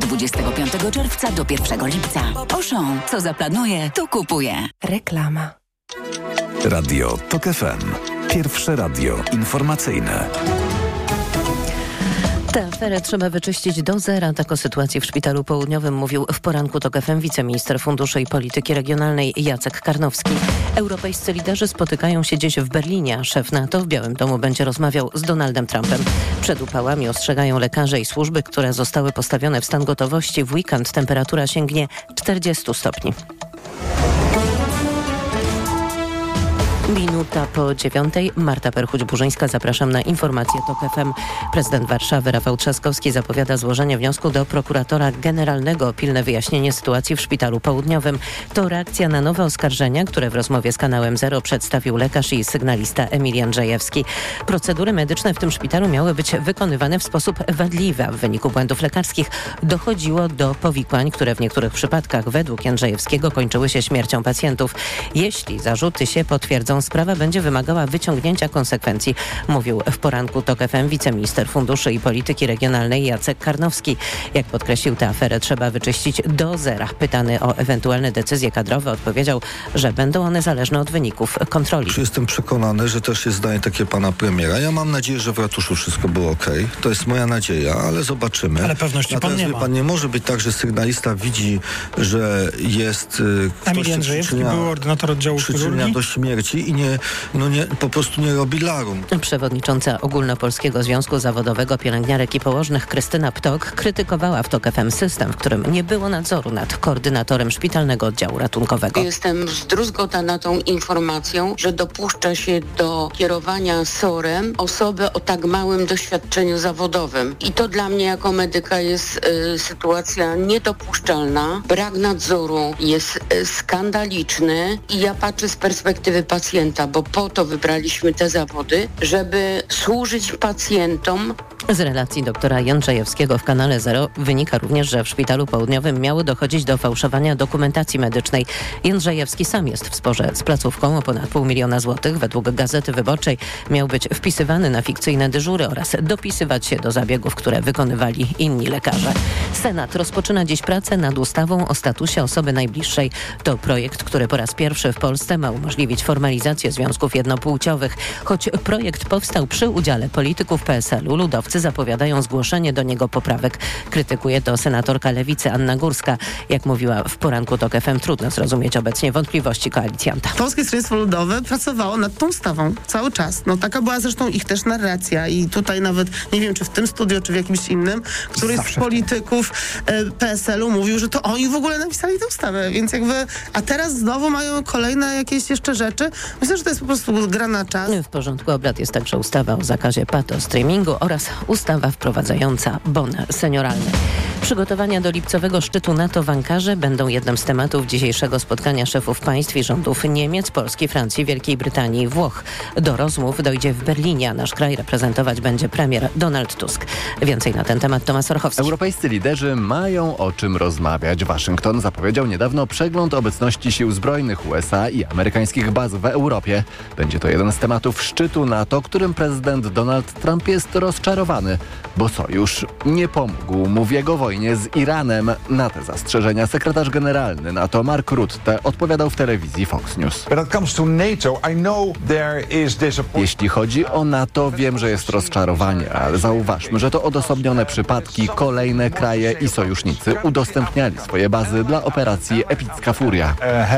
25 czerwca do 1 lipca. Auchan. Co zaplanuje, to kupuje. Reklama. Radio TOK FM. Pierwsze radio informacyjne. Tę aferę trzeba wyczyścić do zera. Tak o sytuacji w Szpitalu Południowym mówił w poranku TOK FM wiceminister funduszy i polityki regionalnej Jacek Karnowski. Europejscy liderzy spotykają się dziś w Berlinie. Szef NATO w Białym Domu będzie rozmawiał z Donaldem Trumpem. Przed upałami ostrzegają lekarze i służby, które zostały postawione w stan gotowości. W weekend temperatura sięgnie 40 stopni. Minuta po 9:00. Marta Perchuć-Burzyńska. Zapraszam na informację TOK FM. Prezydent Warszawy Rafał Trzaskowski zapowiada złożenie wniosku do prokuratora generalnego o pilne wyjaśnienie sytuacji w Szpitalu Południowym. To reakcja na nowe oskarżenia, które w rozmowie z kanałem Zero przedstawił lekarz i sygnalista Emil Jędrzejewski. Procedury medyczne w tym szpitalu miały być wykonywane w sposób wadliwy, a w wyniku błędów lekarskich dochodziło do powikłań, które w niektórych przypadkach według Jędrzejewskiego kończyły się śmiercią pacjentów. Jeśli zarzuty się potwierdzą, sprawa będzie wymagała wyciągnięcia konsekwencji, mówił w poranku TOK FM wiceminister funduszy i polityki regionalnej Jacek Karnowski. Jak podkreślił, tę aferę trzeba wyczyścić do zera. Pytany o ewentualne decyzje kadrowe odpowiedział, że będą one zależne od wyników kontroli. Jestem przekonany, że też jest zdanie takie pana premiera. Ja mam nadzieję, że w ratuszu wszystko było okej. To jest moja nadzieja, ale zobaczymy. Ale pewności pan nie ma. Pan nie może być tak, że sygnalista widzi, że jest Emil Jędrzejewski był ordynator oddziału przyczynia do śmierci i po prostu nie robi larum. Przewodnicząca Ogólnopolskiego Związku Zawodowego Pielęgniarek i Położnych Krystyna Ptok krytykowała w TOK FM system, w którym nie było nadzoru nad koordynatorem szpitalnego oddziału ratunkowego. Jestem zdruzgotana tą informacją, że dopuszcza się do kierowania SOR-em osoby o tak małym doświadczeniu zawodowym. I to dla mnie jako medyka jest sytuacja niedopuszczalna. Brak nadzoru jest skandaliczny i ja patrzę z perspektywy pacjenta, bo po to wybraliśmy te zawody, żeby służyć pacjentom. Z relacji doktora Jędrzejewskiego w kanale Zero wynika również, że w Szpitalu Południowym miało dochodzić do fałszowania dokumentacji medycznej. Jędrzejewski sam jest w sporze z placówką o ponad 500 000 złotych. Według Gazety Wyborczej miał być wpisywany na fikcyjne dyżury oraz dopisywać się do zabiegów, które wykonywali inni lekarze. Senat rozpoczyna dziś pracę nad ustawą o statusie osoby najbliższej. To projekt, który po raz pierwszy w Polsce ma umożliwić formalizację związków jednopłciowych. Choć projekt powstał przy udziale polityków PSL-u, ludowcy zapowiadają zgłoszenie do niego poprawek. Krytykuje to senatorka Lewicy Anna Górska. Jak mówiła w poranku TOK FM, trudno zrozumieć obecnie wątpliwości koalicjanta. Polskie Stronnictwo Ludowe pracowało nad tą ustawą cały czas. Taka była zresztą ich też narracja i tutaj nawet, nie wiem czy w tym studiu, czy w jakimś innym, któryś z polityków PSL-u mówił, że to oni w ogóle napisali tę ustawę, więc a teraz znowu mają kolejne jakieś jeszcze rzeczy. Myślę, że to jest po prostu gra na czas. W porządku obrad jest także ustawa o zakazie patostreamingu oraz ustawa wprowadzająca bon senioralny. Przygotowania do lipcowego szczytu NATO w Ankarze będą jednym z tematów dzisiejszego spotkania szefów państw i rządów Niemiec, Polski, Francji, Wielkiej Brytanii i Włoch. Do rozmów dojdzie w Berlinie, a nasz kraj reprezentować będzie premier Donald Tusk. Więcej na ten temat Tomasz Orchowski. Europejscy liderzy mają o czym rozmawiać. Waszyngton zapowiedział niedawno przegląd obecności sił zbrojnych USA i amerykańskich baz w Europie. Będzie to jeden z tematów szczytu NATO, którym prezydent Donald Trump jest rozczarowany, bo sojusz nie pomógł mu w jego wojnie z Iranem. Na te zastrzeżenia sekretarz generalny NATO Mark Rutte odpowiadał w telewizji Fox News. Jeśli chodzi o NATO, wiem, że jest rozczarowanie, ale zauważmy, że to odosobnione przypadki. Kolejne kraje i sojusznicy udostępniali swoje bazy dla operacji Epicka Furia.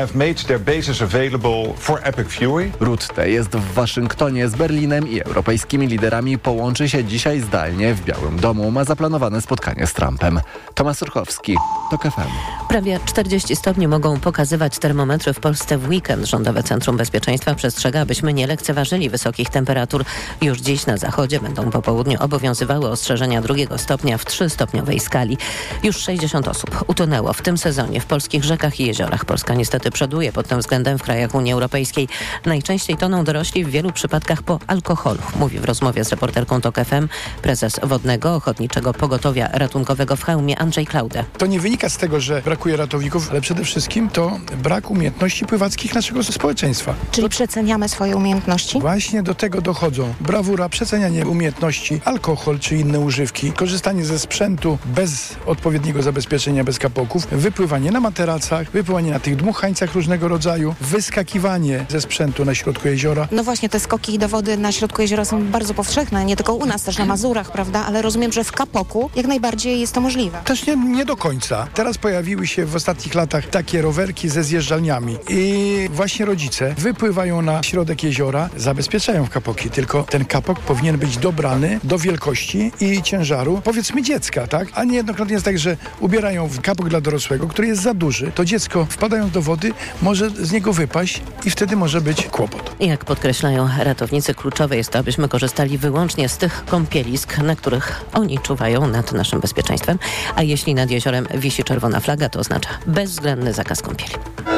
Rutte jest w Waszyngtonie z Berlinem i europejskimi liderami. Połączy się dzisiaj zdalnie w Białym Domu. Ma zaplanowane spotkanie z Trumpem. Tomasz Orchowski, TOK FM. Prawie 40 stopni mogą pokazywać termometry w Polsce w weekend. Rządowe Centrum Bezpieczeństwa przestrzega, abyśmy nie lekceważyli wysokich temperatur. Już dziś na zachodzie będą po południu obowiązywały ostrzeżenia 2 stopnia w 3-stopniowej skali. Już 60 osób utonęło w tym sezonie w polskich rzekach i jeziorach. Polska niestety przoduje pod tym względem w krajach Unii Europejskiej. Najczęściej toną dorośli, w wielu przypadkach po alkoholu, mówi w rozmowie z reporterką TOK FM prezes Wodnego Ochotniczego Pogotowia Ratunkowego w Chełmie. Andrzej Klaude. To nie wynika z tego, że brakuje ratowników, ale przede wszystkim to brak umiejętności pływackich naszego społeczeństwa. Czyli przeceniamy swoje umiejętności? Właśnie do tego dochodzą. Brawura, przecenianie umiejętności, alkohol czy inne używki, korzystanie ze sprzętu bez odpowiedniego zabezpieczenia, bez kapoków, wypływanie na materacach, wypływanie na tych dmuchańcach różnego rodzaju, wyskakiwanie ze sprzętu na środku jeziora. No właśnie, te skoki do wody na środku jeziora są bardzo powszechne, nie tylko u nas, też na Mazurach, prawda? Ale rozumiem, że w Kapoku jak najbardziej jest to możliwe. Też nie do końca. Teraz pojawiły się w ostatnich latach takie rowerki ze zjeżdżalniami i właśnie rodzice wypływają na środek jeziora, zabezpieczają kapoki, tylko ten kapok powinien być dobrany do wielkości i ciężaru, powiedzmy dziecka, tak? A niejednokrotnie jest tak, że ubierają w kapok dla dorosłego, który jest za duży. To dziecko wpadając do wody może z niego wypaść i wtedy może być kłopot. Jak podkreślają ratownicy, kluczowe jest to, abyśmy korzystali wyłącznie z tych kąpielisk, na których oni czuwają nad naszym bezpieczeństwem, a jeśli nad jeziorem wisi czerwona flaga, to oznacza bezwzględny zakaz kąpieli.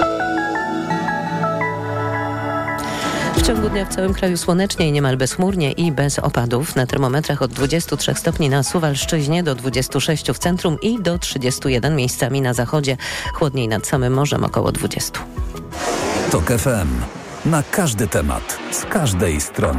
W ciągu dnia w całym kraju słonecznie i niemal bezchmurnie i bez opadów. Na termometrach od 23 stopni na Suwalszczyźnie do 26 w centrum i do 31 miejscami na zachodzie. Chłodniej nad samym morzem około 20. TOK FM. Na każdy temat, z każdej strony.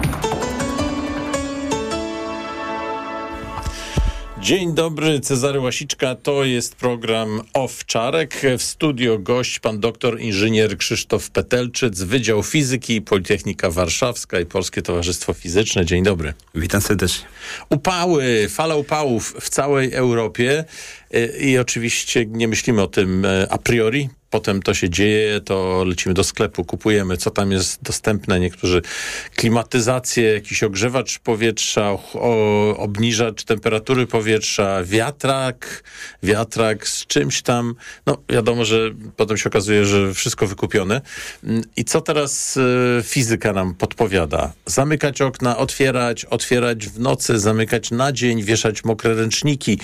Dzień dobry, Cezary Łasiczka, to jest program Owczarek. W studio gość pan doktor inżynier Krzysztof Petelczyc, Wydział Fizyki, Politechnika Warszawska i Polskie Towarzystwo Fizyczne. Dzień dobry. Witam serdecznie. Upały, fala upałów w całej Europie i oczywiście nie myślimy o tym a priori. Potem to się dzieje, to lecimy do sklepu, kupujemy, co tam jest dostępne. Niektórzy klimatyzację, jakiś ogrzewacz powietrza, obniżacz temperatury powietrza, wiatrak z czymś tam. No wiadomo, że potem się okazuje, że wszystko wykupione. I co teraz fizyka nam podpowiada? Zamykać okna, otwierać w nocy, zamykać na dzień, wieszać mokre ręczniki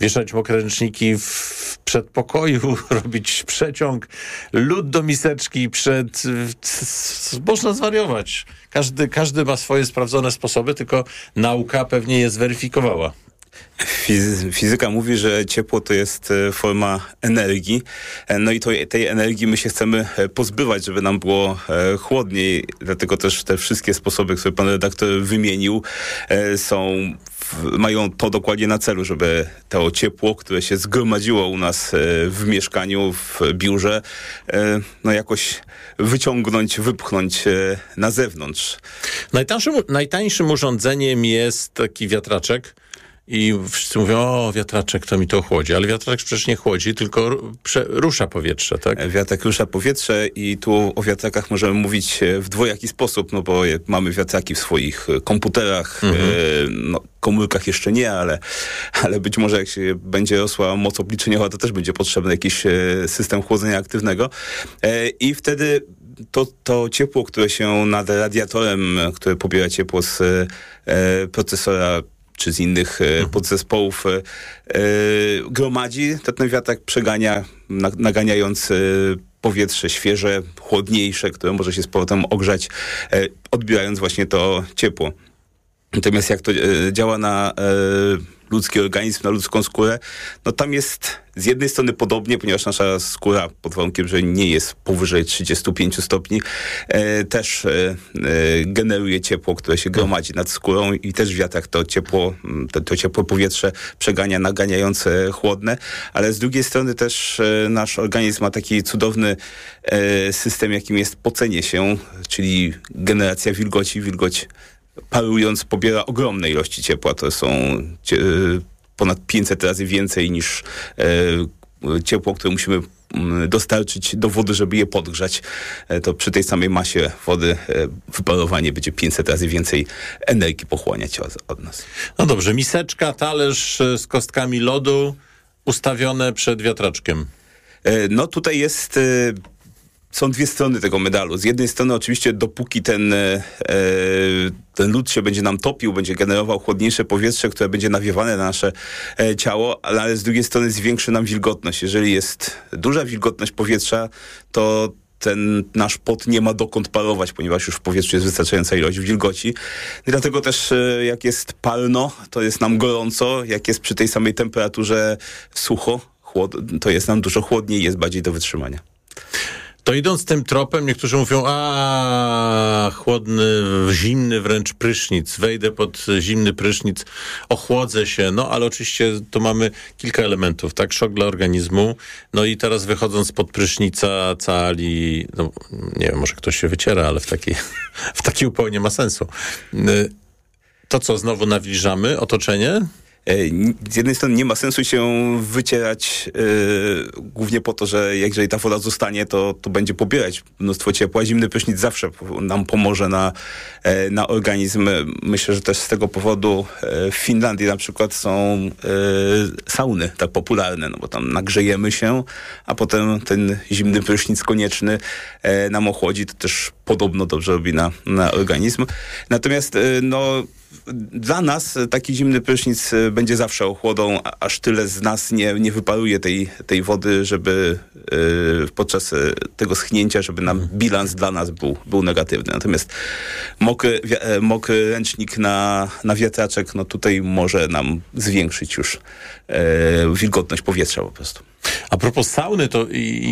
w przedpokoju, robić przeciąg, lód do miseczki można zwariować. Każdy ma swoje sprawdzone sposoby, tylko nauka pewnie je zweryfikowała. Fizyka mówi, że ciepło to jest forma energii, no i tej energii my się chcemy pozbywać, żeby nam było chłodniej, dlatego też te wszystkie sposoby, które pan redaktor wymienił, mają to dokładnie na celu, żeby to ciepło, które się zgromadziło u nas w mieszkaniu, w biurze, no jakoś wypchnąć na zewnątrz. Najtańszym urządzeniem jest taki wiatraczek. I wszyscy mówią, o wiatraczek to mi to chłodzi, ale wiatraczek przecież nie chłodzi, tylko rusza powietrze, tak? Wiatrak rusza powietrze i tu o wiatrakach możemy mówić w dwojaki sposób, no bo mamy wiatraki w swoich komputerach, komórkach jeszcze nie, ale być może jak się będzie rosła moc obliczeniowa, to też będzie potrzebny jakiś system chłodzenia aktywnego i wtedy to ciepło, które się nad radiatorem, które pobiera ciepło z procesora czy z innych podzespołów gromadzi, to ten wiatrak przegania, naganiając powietrze świeże, chłodniejsze, które może się z powrotem ogrzać, odbierając właśnie to ciepło. Natomiast jak to działa na ludzki organizm, na ludzką skórę, no tam jest z jednej strony podobnie, ponieważ nasza skóra, pod warunkiem, że nie jest powyżej 35 stopni, też generuje ciepło, które się gromadzi nad skórą i też wiatrak to ciepłe powietrze przegania, naganiające chłodne, ale z drugiej strony też nasz organizm ma taki cudowny system, jakim jest pocenie się, czyli generacja wilgoci. Wilgoć parując pobiera ogromne ilości ciepła. To są ponad 500 razy więcej niż ciepło, które musimy dostarczyć do wody, żeby je podgrzać. To przy tej samej masie wody wyparowanie będzie 500 razy więcej energii pochłaniać od nas. No dobrze, miseczka, talerz z kostkami lodu ustawione przed wiatraczkiem. No tutaj są dwie strony tego medalu. Z jednej strony oczywiście dopóki ten lód się będzie nam topił, będzie generował chłodniejsze powietrze, które będzie nawiewane na nasze ciało, ale z drugiej strony zwiększy nam wilgotność. Jeżeli jest duża wilgotność powietrza, to ten nasz pot nie ma dokąd parować, ponieważ już w powietrzu jest wystarczająca ilość wilgoci. I dlatego też jak jest palno, to jest nam gorąco, jak jest przy tej samej temperaturze sucho, to jest nam dużo chłodniej, jest bardziej do wytrzymania. To idąc tym tropem, niektórzy mówią, chłodny, zimny wręcz prysznic, wejdę pod zimny prysznic, ochłodzę się, no ale oczywiście tu mamy kilka elementów, tak, szok dla organizmu, no i teraz wychodząc pod prysznica cali, no nie wiem, może ktoś się wyciera, ale w taki upał nie ma sensu. To co, znowu nawilżamy otoczenie? Z jednej strony nie ma sensu się wycierać głównie po to, że jeżeli ta woda zostanie, to będzie pobierać mnóstwo ciepła. Zimny prysznic zawsze nam pomoże na organizm. Myślę, że też z tego powodu w Finlandii na przykład są sauny tak popularne, no bo tam nagrzejemy się, a potem ten zimny prysznic konieczny nam ochłodzi. To też podobno dobrze robi na organizm. Natomiast dla nas taki zimny prysznic będzie zawsze ochłodą, aż tyle z nas nie wyparuje tej wody, żeby podczas tego schnięcia, żeby nam bilans dla nas był negatywny. Natomiast mokry ręcznik na wiatraczek, no tutaj może nam zwiększyć już wilgotność powietrza po prostu. A propos sauny to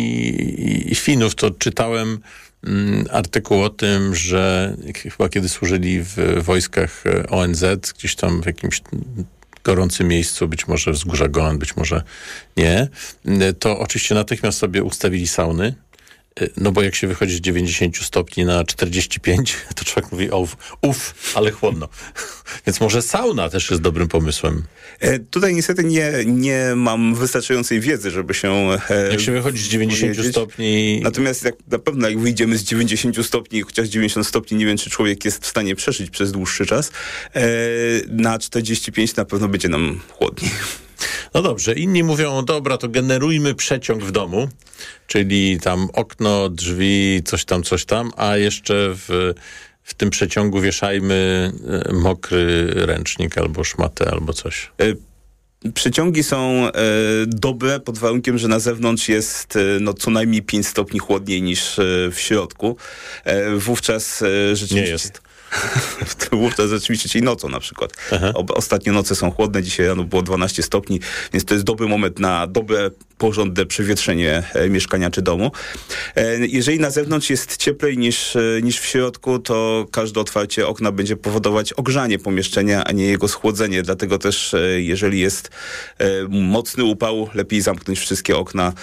i Finów, to czytałem artykuł o tym, że chyba kiedy służyli w wojskach ONZ, gdzieś tam w jakimś gorącym miejscu, być może wzgórza Golan, być może nie, to oczywiście natychmiast sobie ustawili sauny, no bo jak się wychodzi z 90 stopni na 45, to człowiek mówi, ale chłodno. Więc może sauna też jest dobrym pomysłem. Tutaj niestety nie mam wystarczającej wiedzy, żeby się... Jak się wychodzi z 90 stopni... Natomiast na pewno jak wyjdziemy z 90 stopni, chociaż 90 stopni nie wiem, czy człowiek jest w stanie przeżyć przez dłuższy czas, na 45 na pewno będzie nam chłodniej. No dobrze, inni mówią, dobra, to generujmy przeciąg w domu, czyli tam okno, drzwi, coś tam, a jeszcze w tym przeciągu wieszajmy mokry ręcznik albo szmatę albo coś. Przeciągi są dobre pod warunkiem, że na zewnątrz jest co najmniej 5 stopni chłodniej niż w środku. Wówczas rzeczywiście... Nie jest. Wówczas rzeczywiście, czyli nocą na przykład. Ostatnie noce są chłodne, dzisiaj rano było 12 stopni, więc to jest dobry moment na dobre, porządne przewietrzenie mieszkania czy domu. Jeżeli na zewnątrz jest cieplej niż w środku, to każde otwarcie okna będzie powodować ogrzanie pomieszczenia, a nie jego schłodzenie. Dlatego też, jeżeli jest mocny upał, lepiej zamknąć wszystkie okna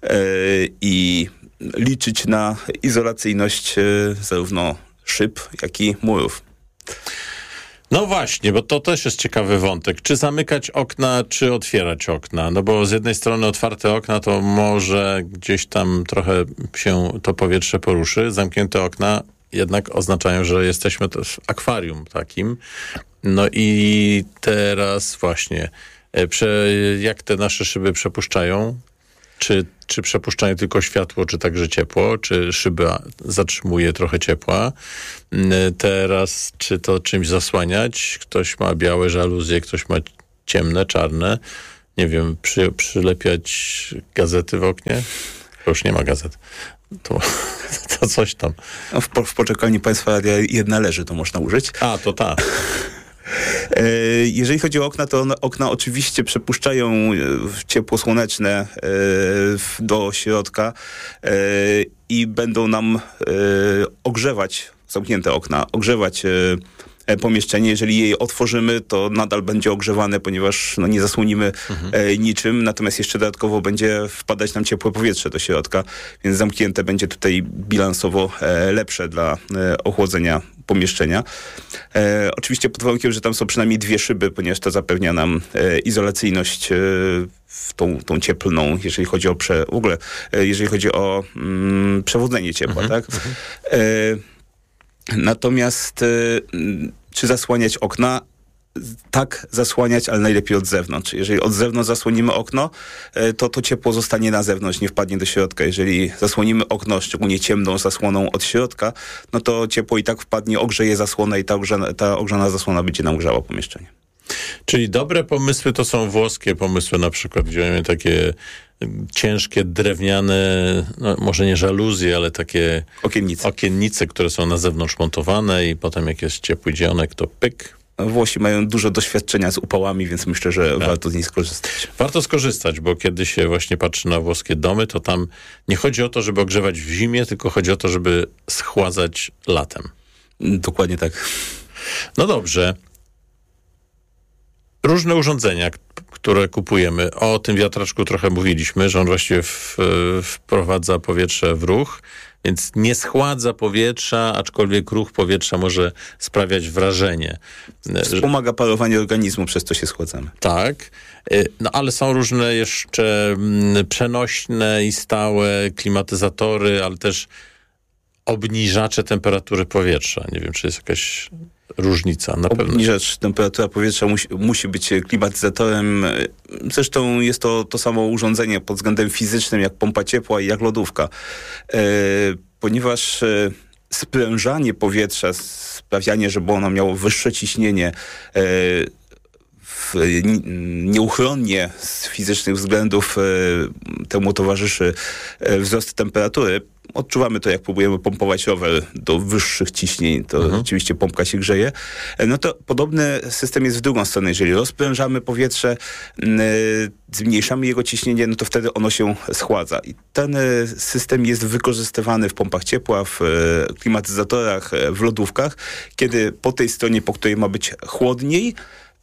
i liczyć na izolacyjność zarówno szyb, jak i murów. No właśnie, bo to też jest ciekawy wątek. Czy zamykać okna, czy otwierać okna? No bo z jednej strony otwarte okna to może gdzieś tam trochę się to powietrze poruszy. Zamknięte okna jednak oznaczają, że jesteśmy też w akwarium takim. No i teraz właśnie, jak te nasze szyby przepuszczają? Czy przepuszczają tylko światło, czy także ciepło? Czy szyba zatrzymuje trochę ciepła? Teraz, czy to czymś zasłaniać? Ktoś ma białe żaluzje, ktoś ma ciemne, czarne. Nie wiem, przylepiać gazety w oknie? To już nie ma gazet. To coś tam. No w poczekalni państwa jedna leży, to można użyć. A, to ta. Jeżeli chodzi o okna, to okna oczywiście przepuszczają ciepło słoneczne do środka i będą nam ogrzewać, zamknięte okna, ogrzewać pomieszczenie. Jeżeli je otworzymy, to nadal będzie ogrzewane, ponieważ nie zasłonimy niczym, natomiast jeszcze dodatkowo będzie wpadać nam ciepłe powietrze do środka, więc zamknięte będzie tutaj bilansowo lepsze dla ochłodzenia pomieszczenia. Oczywiście pod warunkiem, że tam są przynajmniej 2 szyby, ponieważ to zapewnia nam izolacyjność tą cieplną, jeżeli chodzi o jeżeli chodzi o przewodzenie ciepła, tak? Natomiast czy zasłaniać okna? Tak, zasłaniać, ale najlepiej od zewnątrz. Jeżeli od zewnątrz zasłonimy okno, to ciepło zostanie na zewnątrz, nie wpadnie do środka. Jeżeli zasłonimy okno, szczególnie ciemną zasłoną od środka, no to ciepło i tak wpadnie, ogrzeje zasłonę i ta ogrzana zasłona będzie nam grzała pomieszczenie. Czyli dobre pomysły to są włoskie pomysły, na przykład, gdzie mamy takie ciężkie, drewniane, no może nie żaluzje, ale takie okiennice, które są na zewnątrz montowane i potem jak jest ciepły dzionek, to pyk. Włosi mają dużo doświadczenia z upałami, więc myślę, że warto z nich skorzystać. Warto skorzystać, bo kiedy się właśnie patrzy na włoskie domy, to tam nie chodzi o to, żeby ogrzewać w zimie, tylko chodzi o to, żeby schładzać latem. Dokładnie tak. No dobrze. Różne urządzenia, które kupujemy. O tym wiatraczku trochę mówiliśmy, że on właściwie wprowadza powietrze w ruch, więc nie schładza powietrza, aczkolwiek ruch powietrza może sprawiać wrażenie. Wspomaga parowanie organizmu, przez to się schładzamy. Tak, no ale są różne jeszcze przenośne i stałe klimatyzatory, ale też obniżacze temperatury powietrza. Nie wiem, czy jest jakaś różnica. Na pewno. Obniżacz temperatura powietrza musi być klimatyzatorem. Zresztą jest to samo urządzenie pod względem fizycznym jak pompa ciepła i jak lodówka. Ponieważ sprężanie powietrza, sprawianie, żeby ono miało wyższe ciśnienie, nieuchronnie z fizycznych względów temu towarzyszy wzrost temperatury. Odczuwamy to, jak próbujemy pompować rower do wyższych ciśnień, to rzeczywiście pompka się grzeje. No to podobny system jest w drugą stronę. Jeżeli rozprężamy powietrze, zmniejszamy jego ciśnienie, no to wtedy ono się schładza. I ten system jest wykorzystywany w pompach ciepła, w klimatyzatorach, w lodówkach, kiedy po tej stronie, po której ma być chłodniej,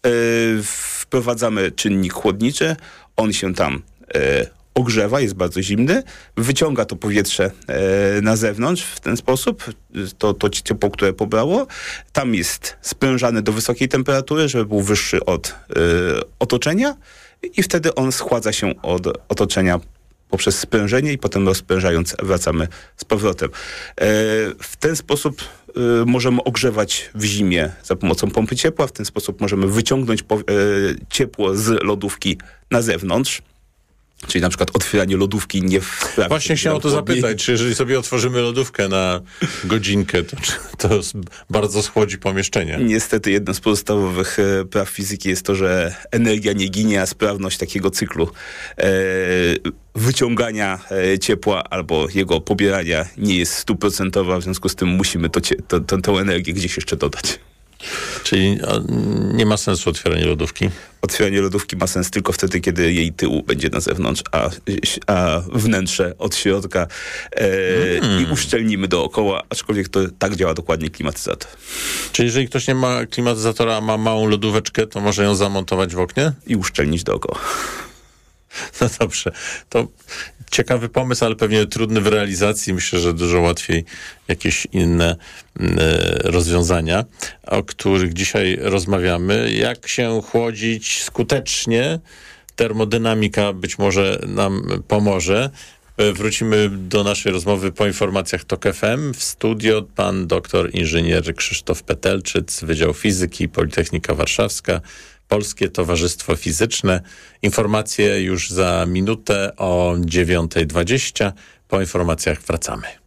wprowadzamy czynnik chłodniczy, on się tam ogrzewa, jest bardzo zimny, wyciąga to powietrze na zewnątrz w ten sposób, to ciepło, które pobrało, tam jest sprężany do wysokiej temperatury, żeby był wyższy od otoczenia i wtedy on schładza się od otoczenia poprzez sprężenie i potem rozprężając wracamy z powrotem. W ten sposób możemy ogrzewać w zimie za pomocą pompy ciepła, w ten sposób możemy wyciągnąć ciepło z lodówki na zewnątrz. Czyli na przykład otwieranie lodówki nie wprawia. Właśnie chciałem o to zapytać, czy jeżeli sobie otworzymy lodówkę na godzinkę, to bardzo schłodzi pomieszczenie. Niestety jedno z podstawowych praw fizyki jest to, że energia nie ginie, a sprawność takiego cyklu wyciągania ciepła albo jego pobierania nie jest 100%, w związku z tym musimy tę energię gdzieś jeszcze dodać. Czyli nie ma sensu otwieranie lodówki? Otwieranie lodówki ma sens tylko wtedy, kiedy jej tył będzie na zewnątrz, a wnętrze od środka i uszczelnimy dookoła, aczkolwiek to tak działa dokładnie klimatyzator. Czyli jeżeli ktoś nie ma klimatyzatora, a ma małą lodóweczkę, to może ją zamontować w oknie? I uszczelnić dookoła. No dobrze, to ciekawy pomysł, ale pewnie trudny w realizacji. Myślę, że dużo łatwiej jakieś inne rozwiązania, o których dzisiaj rozmawiamy. Jak się chłodzić skutecznie? Termodynamika być może nam pomoże. Wrócimy do naszej rozmowy po informacjach TOK FM. W studio pan doktor inżynier Krzysztof Petelczyc, Wydział Fizyki, Politechnika Warszawska, Polskie Towarzystwo Fizyczne. Informacje już za minutę o 9:20. Po informacjach wracamy.